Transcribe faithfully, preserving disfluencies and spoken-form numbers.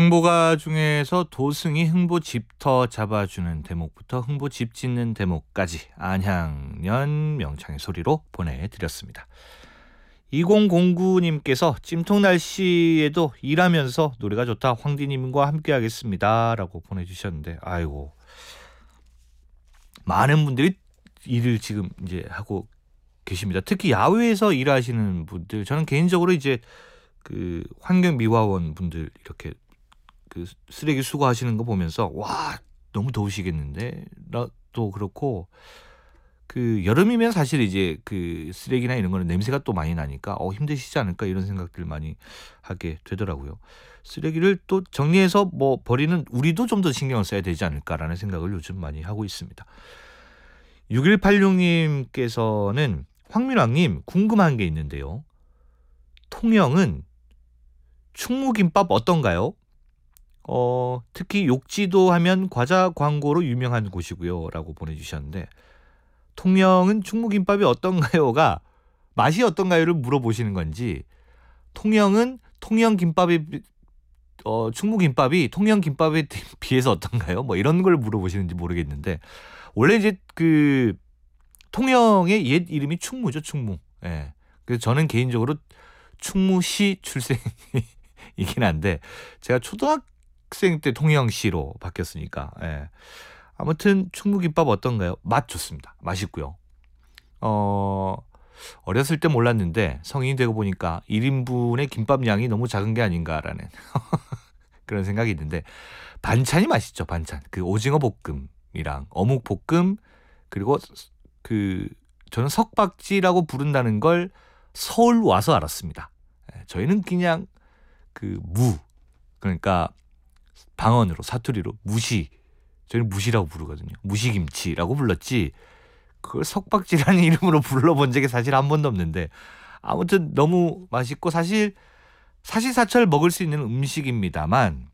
흥보가 중에서 도승이 흥보 집터 잡아주는 대목부터 흥보 집 짓는 대목까지 안향년 명창의 소리로 보내드렸습니다. 이공공구님께서 찜통 날씨에도 일하면서 노래가 좋다 황디님과 함께 하겠습니다 라고 보내주셨는데, 아이고, 많은 분들이 일을 지금 이제 하고 계십니다. 특히 야외에서 일하시는 분들, 저는 개인적으로 이제 그 환경미화원 분들 이렇게 그 쓰레기 수거하시는 거 보면서 와, 너무 더우시겠는데 또 그렇고, 그 여름이면 사실 이제 그 쓰레기나 이런 거는 냄새가 또 많이 나니까 어 힘드시지 않을까 이런 생각들 많이 하게 되더라고요. 쓰레기를 또 정리해서 뭐 버리는 우리도 좀 더 신경을 써야 되지 않을까라는 생각을 요즘 많이 하고 있습니다. 육일팔육님께서는 황민왕님 궁금한 게 있는데요. 통영은 충무김밥 어떤가요? 어, 특히 욕지도 하면 과자 광고로 유명한 곳이고요 라고 보내주셨는데, 통영은 충무김밥이 어떤가요가 맛이 어떤가요를 물어보시는 건지, 통영은 통영김밥이 어, 충무김밥이 통영김밥에 비해서 어떤가요? 뭐 이런 걸 물어보시는지 모르겠는데, 원래 이제 그 통영의 옛 이름이 충무죠, 충무. 예. 그래서 저는 개인적으로 충무시 출생이긴 한데 제가 초등학생 때 통영시로 바뀌었으니까. 예. 아무튼 충무김밥 어떤가요? 맛 좋습니다. 맛있고요. 어, 어렸을 때 몰랐는데 성인이 되고 보니까 일 인분의 김밥 양이 너무 작은 게 아닌가라는 그런 생각이 있는데, 반찬이 맛있죠. 반찬. 그 오징어 볶음이랑 어묵 볶음, 그리고 그 저는 석박지라고 부른다는 걸 서울 와서 알았습니다. 저희는 그냥 그 무, 그러니까 방언으로 사투리로 무시, 저희는 무시라고 부르거든요. 무시김치라고 불렀지 그걸 석박지라는 이름으로 불러본 적이 사실 한 번도 없는데, 아무튼 너무 맛있고 사실 사시사철 먹을 수 있는 음식입니다만